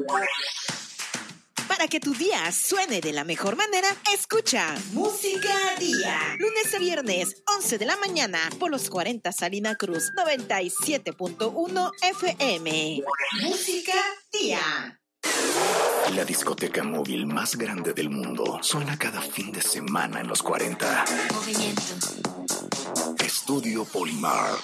Para que tu día suene de la mejor manera, escucha Música Día. Lunes a viernes, 11 de la mañana, por los 40 Salina Cruz, 97.1 FM. Música Día. La discoteca móvil más grande del mundo suena cada fin de semana en los 40. Movimiento. Estudio Polimar.